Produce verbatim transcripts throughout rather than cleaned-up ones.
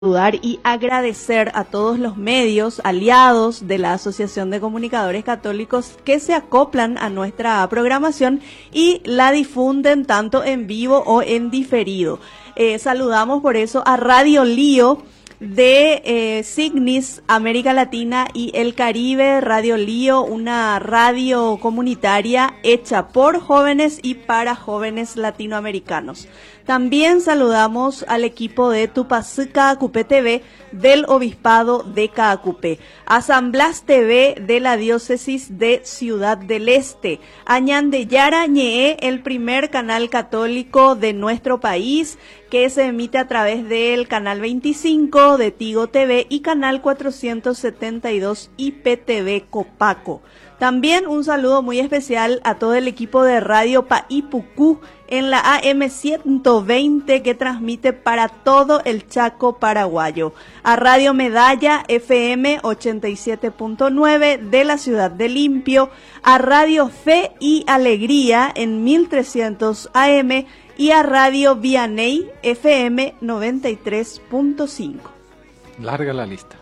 Saludar y agradecer a todos los medios aliados de la Asociación de Comunicadores Católicos que se acoplan a nuestra programación y la difunden tanto en vivo o en diferido. Eh, saludamos por eso a Radio Lío de eh, Signis, América Latina y el Caribe. Radio Lío, una radio comunitaria hecha por jóvenes y para jóvenes latinoamericanos. También saludamos al equipo de Tupacú Caacupé T V del Obispado de Caacupé, a San Blas T V de la Diócesis de Ciudad del Este, a Ñandeyara Ñeé, el primer canal católico de nuestro país, que se emite a través del canal veinticinco de Tigo T V y canal cuatrocientos setenta y dos I P T V Copaco. También un saludo muy especial a todo el equipo de Radio Paipucú en la A M ciento veinte que transmite para todo el Chaco paraguayo, a Radio Medalla F M ochenta y siete punto nueve de la ciudad de Limpio, a Radio Fe y Alegría en mil trescientos A M y a Radio Vianey F M noventa y tres punto cinco. Larga la lista.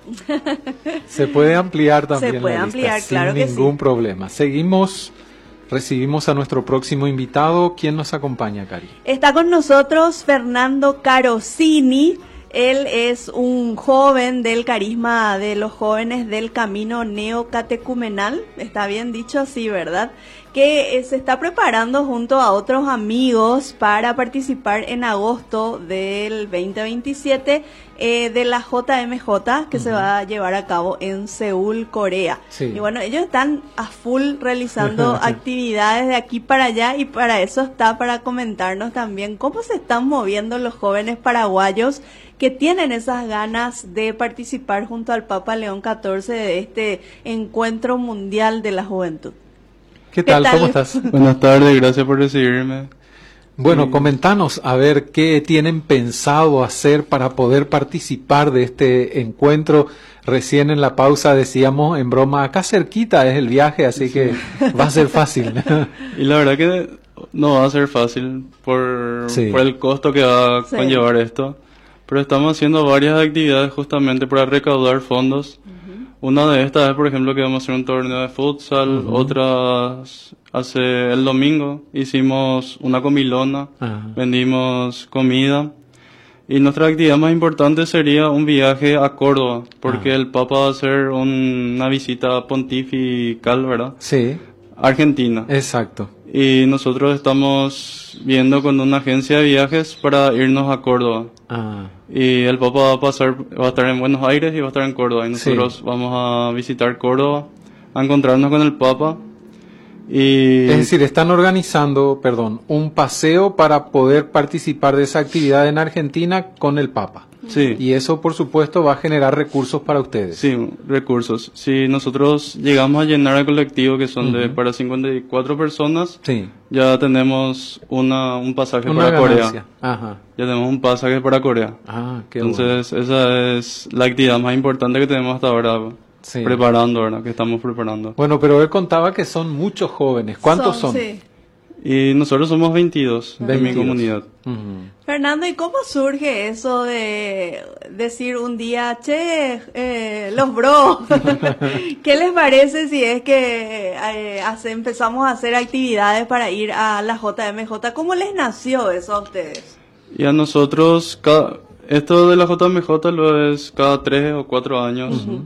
Se puede ampliar también. Se puede la ampliar, lista, claro sin que ningún sí. problema. Seguimos, recibimos a nuestro próximo invitado. ¿Quién nos acompaña, Cari? Está con nosotros Fernando Carosini. Él es un joven del carisma de los jóvenes del camino neocatecumenal. Está bien dicho así, ¿verdad? Que eh, se está preparando junto a otros amigos para participar en agosto del veinte veintisiete eh, de la J M J que uh-huh. se va a llevar a cabo en Seúl, Corea. Sí. Y bueno, ellos están a full realizando actividades de aquí para allá y para eso está para comentarnos también cómo se están moviendo los jóvenes paraguayos que tienen esas ganas de participar junto al Papa León catorce de este encuentro mundial de la juventud. ¿Qué tal? ¿Qué tal? ¿Cómo estás? Buenas tardes, gracias por recibirme. Bueno, sí. comentanos a ver qué tienen pensado hacer para poder participar de este encuentro. Recién en la pausa decíamos en broma, acá cerquita es el viaje, así sí. que va a ser fácil. Y la verdad que no va a ser fácil por, sí. por el costo que va a sí. conllevar esto. Pero estamos haciendo varias actividades justamente para recaudar fondos. Una de estas es, por ejemplo, que vamos a hacer un torneo de futsal. Uh-huh. Otras, hace el domingo hicimos una comilona, uh-huh. vendimos comida. Y nuestra actividad más importante sería un viaje a Córdoba, porque uh-huh. el Papa va a hacer un, una visita pontifical, ¿verdad? Sí. Argentina. Exacto. Y nosotros estamos viendo con una agencia de viajes para irnos a Córdoba. Ah. Y el Papa va a pasar, va a estar en Buenos Aires y va a estar en Córdoba. Y nosotros sí. vamos a visitar Córdoba, a encontrarnos con el Papa. Y es decir, están organizando, perdón, un paseo para poder participar de esa actividad en Argentina con el Papa. Sí. Y eso, por supuesto, va a generar recursos para ustedes. Sí, recursos. Si nosotros llegamos a llenar el colectivo, que son uh-huh. de para cincuenta y cuatro personas, sí. ya tenemos una un pasaje una para ganancia. Corea. Ajá. Ya tenemos un pasaje para Corea. Ah, qué Entonces, bueno. esa es la actividad más importante que tenemos hasta ahora. Sí. Preparando, ¿verdad? Que estamos preparando. Bueno, pero él contaba que son muchos jóvenes. ¿Cuántos son? son? Sí. Y nosotros somos veintidós, veintidós en mi comunidad. Uh-huh. Fernando, ¿y cómo surge eso de decir un día, che, eh, los bros, ¿qué les parece si es que eh, hace, empezamos a hacer actividades para ir a la J M J? ¿Cómo les nació eso a ustedes? Y a nosotros, cada, esto de la J M J lo es cada tres o cuatro años. Uh-huh.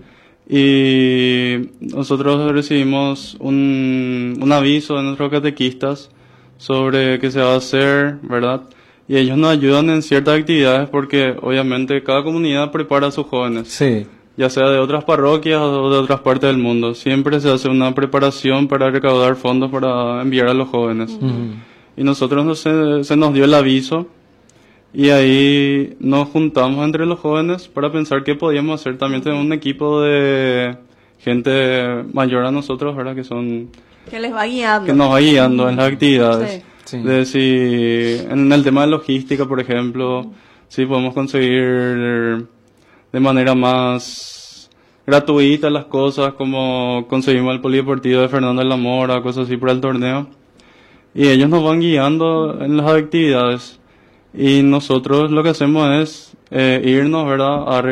Y nosotros recibimos un, un aviso de nuestros catequistas sobre qué se va a hacer, ¿verdad? Y ellos nos ayudan en ciertas actividades porque obviamente cada comunidad prepara a sus jóvenes. Sí. Ya sea de otras parroquias o de otras partes del mundo. Siempre se hace una preparación para recaudar fondos para enviar a los jóvenes. Uh-huh. Y nosotros no se, se nos dio el aviso y ahí nos juntamos entre los jóvenes para pensar qué podíamos hacer. También tenemos un equipo de gente mayor a nosotros, ¿verdad? Que son... Que les va guiando. Que nos va guiando en las actividades. Sí. Sí. De si, en el tema de logística, por ejemplo, mm. si podemos conseguir de manera más gratuita las cosas, como conseguimos el polideportivo de Fernando de la Mora, cosas así para el torneo. Y ellos nos van guiando en las actividades. Y nosotros lo que hacemos es eh, irnos, ¿verdad?, a